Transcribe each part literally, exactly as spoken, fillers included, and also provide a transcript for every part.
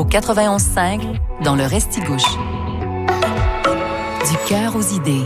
au quatre-vingt-onze cinq dans le Restigouche. Du cœur aux idées.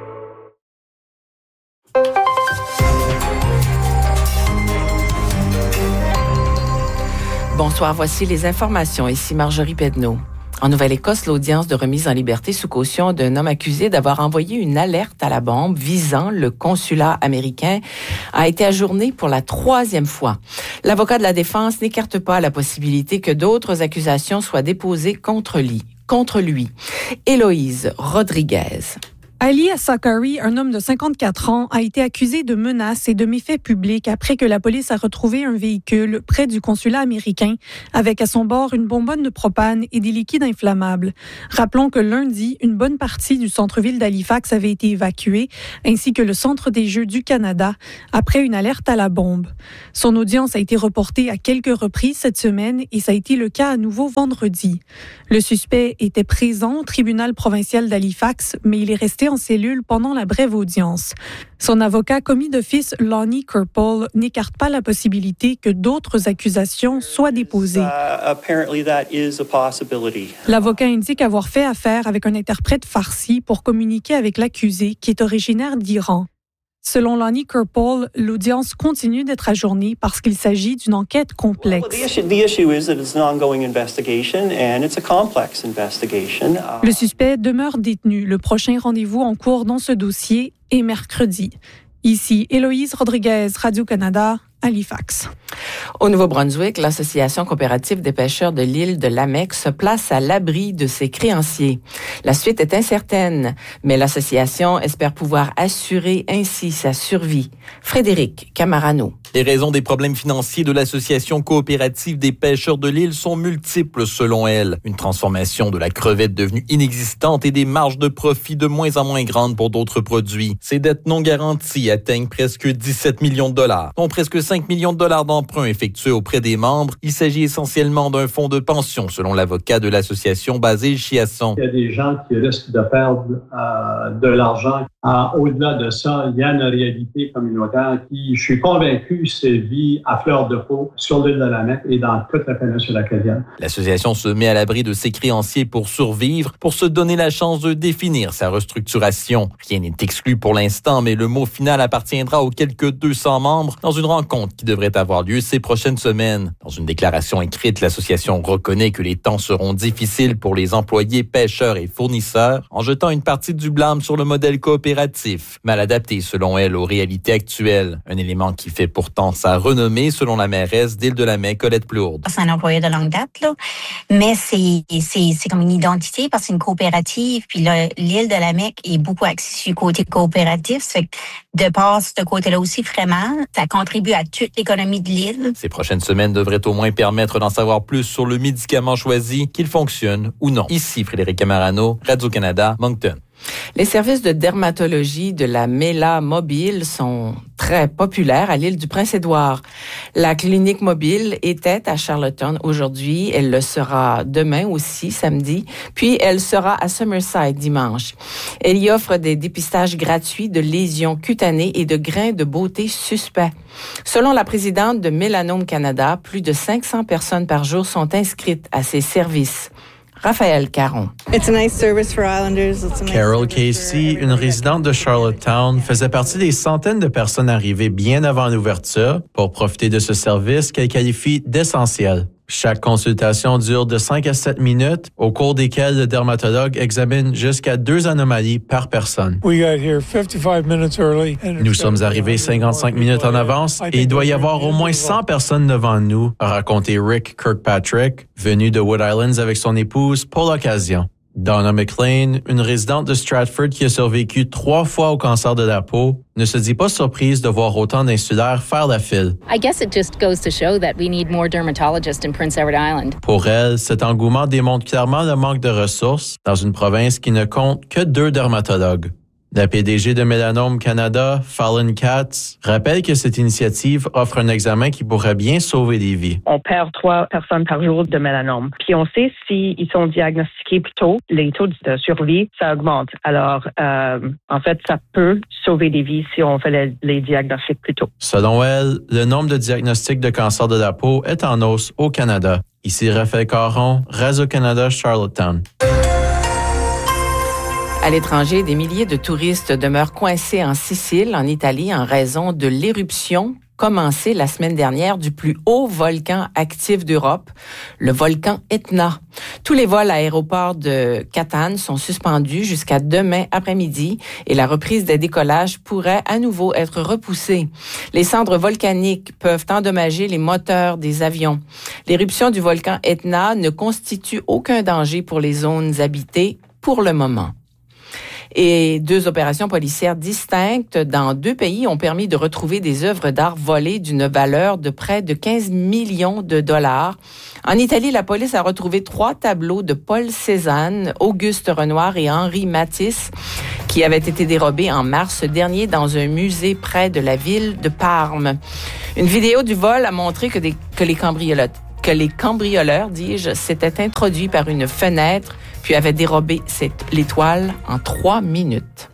Bonsoir, voici les informations. Ici Marjorie Pedneau. En Nouvelle-Écosse, l'audience de remise en liberté sous caution d'un homme accusé d'avoir envoyé une alerte à la bombe visant le consulat américain a été ajournée pour la troisième fois. L'avocat de la défense n'écarte pas la possibilité que d'autres accusations soient déposées contre lui. Contre lui. Héloïse Rodriguez. Ali Assakari, un homme de cinquante-quatre ans, a été accusé de menaces et de méfaits publics après que la police a retrouvé un véhicule près du consulat américain avec à son bord une bonbonne de propane et des liquides inflammables. Rappelons que lundi, une bonne partie du centre-ville d'Halifax avait été évacuée, ainsi que le centre des Jeux du Canada, après une alerte à la bombe. Son audience a été reportée à quelques reprises cette semaine et ça a été le cas à nouveau vendredi. Le suspect était présent au tribunal provincial d'Halifax, mais il est resté en cellule pendant la brève audience. Son avocat commis d'office, Lonnie Kirpole, n'écarte pas la possibilité que d'autres accusations soient déposées. L'avocat indique avoir fait affaire avec un interprète farsi pour communiquer avec l'accusé, qui est originaire d'Iran. Selon Lonnie Kirpole, l'audience continue d'être ajournée parce qu'il s'agit d'une enquête complexe. Le suspect demeure détenu. Le prochain rendez-vous en cours dans ce dossier est mercredi. Ici, Héloïse Rodriguez, Radio-Canada, Halifax. Au Nouveau-Brunswick, l'Association coopérative des pêcheurs de l'île de Lamec se place à l'abri de ses créanciers. La suite est incertaine, mais l'association espère pouvoir assurer ainsi sa survie. Frédéric Camarano. Les raisons des problèmes financiers de l'Association coopérative des pêcheurs de l'île sont multiples selon elle. Une transformation de la crevette devenue inexistante et des marges de profit de moins en moins grandes pour d'autres produits. Ces dettes non garanties atteignent presque dix-sept millions de dollars, dont presque cinq millions de dollars d'emprunts effectués auprès des membres. Il s'agit essentiellement d'un fonds de pension, selon l'avocat de l'association Basile Chiasson. Il y a des gens qui risquent de perdre euh, de l'argent. Euh, au-delà de ça, il y a une réalité communautaire qui, je suis convaincu, sévit à fleur de peau sur l'île de Lamec et dans toute la péninsule acadienne. L'association se met à l'abri de ses créanciers pour survivre, pour se donner la chance de définir sa restructuration. Rien n'est exclu pour l'instant, mais le mot final appartiendra aux quelques deux cents membres dans une rencontre qui devrait avoir lieu ces prochaines semaines. Dans une déclaration écrite, l'association reconnaît que les temps seront difficiles pour les employés, pêcheurs et fournisseurs, en jetant une partie du blâme sur le modèle coopératif, mal adapté selon elle aux réalités actuelles. Un élément qui fait pourtant sa renommée selon la mairesse d'Île-de-la-Mer, Colette Plourde. C'est un employé de longue date, là, mais c'est, c'est, c'est comme une identité parce que c'est une coopérative. Puis là, l'île de la Mecque est beaucoup axée sur le côté coopératif. Ça fait que de part ce côté-là aussi, vraiment, ça contribue à toute l'économie de l'île. Ces prochaines semaines devraient au moins permettre d'en savoir plus sur le médicament choisi, qu'il fonctionne ou non. Ici, Frédéric Camarano, Radio-Canada, Moncton. Les services de dermatologie de la Mela Mobile sont très populaires à l'île du Prince-Édouard. La clinique mobile était à Charlottetown aujourd'hui. Elle le sera demain aussi, samedi. Puis elle sera à Summerside dimanche. Elle y offre des dépistages gratuits de lésions cutanées et de grains de beauté suspects. Selon la présidente de Mélanome Canada, plus de cinq cents personnes par jour sont inscrites à ces services. Raphaël Caron. It's a nice service for Islanders. It's a nice Carol Casey, une résidente de Charlottetown, faisait partie des centaines de personnes arrivées bien avant l'ouverture pour profiter de ce service qu'elle qualifie d'essentiel. Chaque consultation dure de cinq à sept minutes, au cours desquelles le dermatologue examine jusqu'à deux anomalies par personne. Nous sommes arrivés cinquante-cinq minutes en avance et il doit y avoir au moins cent personnes devant nous, a raconté Rick Kirkpatrick, venu de Wood Islands avec son épouse pour l'occasion. Donna McLean, une résidente de Stratford qui a survécu trois fois au cancer de la peau, ne se dit pas surprise de voir autant d'insulaires faire la file. I guess it just goes to show that we need more dermatologists in Prince Edward Island. Pour elle, cet engouement démontre clairement le manque de ressources dans une province qui ne compte que deux dermatologues. La P D G de Mélanome Canada, Fallon Katz, rappelle que cette initiative offre un examen qui pourrait bien sauver des vies. On perd trois personnes par jour de mélanome. Puis on sait s'ils sont diagnostiqués plus tôt, les taux de survie, ça augmente. Alors, euh, en fait, ça peut sauver des vies si on fait les, les diagnostics plus tôt. Selon elle, le nombre de diagnostics de cancer de la peau est en hausse au Canada. Ici Raphaël Caron, Radio-Canada, Charlottetown. À l'étranger, des milliers de touristes demeurent coincés en Sicile, en Italie, en raison de l'éruption commencée la semaine dernière du plus haut volcan actif d'Europe, le volcan Etna. Tous les vols à l'aéroport de Catane sont suspendus jusqu'à demain après-midi et la reprise des décollages pourrait à nouveau être repoussée. Les cendres volcaniques peuvent endommager les moteurs des avions. L'éruption du volcan Etna ne constitue aucun danger pour les zones habitées pour le moment. Et deux opérations policières distinctes dans deux pays ont permis de retrouver des œuvres d'art volées d'une valeur de près de quinze millions de dollars. En Italie, la police a retrouvé trois tableaux de Paul Cézanne, Auguste Renoir et Henri Matisse qui avaient été dérobés en mars dernier dans un musée près de la ville de Parme. Une vidéo du vol a montré que, des, que les cambrioleurs, que les cambrioleurs, dis-je, s'étaient introduits par une fenêtre puis avait dérobé cette, l'étoile en trois minutes.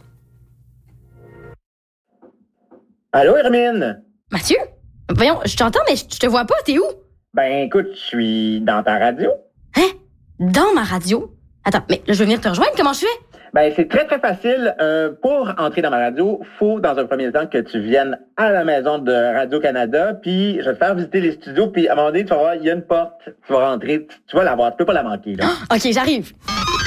Allô, Hermine? Mathieu? Voyons, je t'entends, mais je te vois pas, t'es où? Ben, écoute, je suis dans ta radio. Hein? Dans ma radio? Attends, mais là, je vais venir te rejoindre, comment je fais? Ben, c'est très, très facile. Euh, pour entrer dans ma radio, faut, dans un premier temps, que tu viennes à la maison de Radio-Canada, puis je vais te faire visiter les studios, puis à un moment donné, tu vas voir, il y a une porte, tu vas rentrer, tu, tu vas la voir, tu peux pas la manquer, là. Oh, OK, j'arrive.